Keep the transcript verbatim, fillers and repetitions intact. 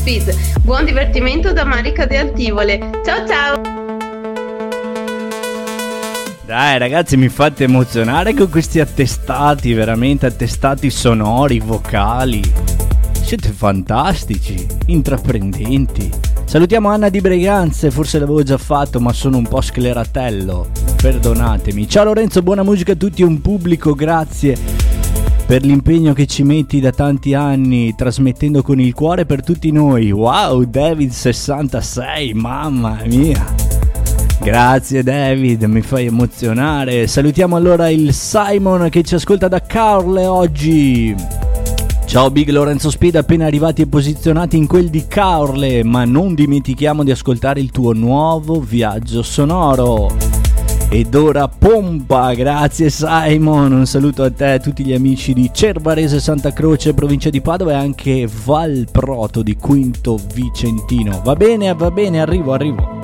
Speed. Buon divertimento da Marica di Antivole. Ciao ciao! Dai ragazzi, mi fate emozionare con questi attestati, veramente attestati sonori, vocali. Siete fantastici, intraprendenti. Salutiamo Anna di Breganze, forse l'avevo già fatto ma sono un po' scleratello, perdonatemi. Ciao Lorenzo, buona musica a tutti, un pubblico, grazie per l'impegno che ci metti da tanti anni, trasmettendo con il cuore per tutti noi. Wow, David sessantasei, mamma mia. Grazie David, mi fai emozionare. Salutiamo allora il Simon che ci ascolta da Carle oggi. Ciao Big Lorenzo Speed, appena arrivati e posizionati in quel di Carle, ma non dimentichiamo di ascoltare il tuo nuovo viaggio sonoro. Ed ora pompa, grazie Simon, un saluto a te e a tutti gli amici di Cervarese Santa Croce, provincia di Padova, e anche Valproto di Quinto Vicentino. Va bene, va bene, arrivo, arrivo.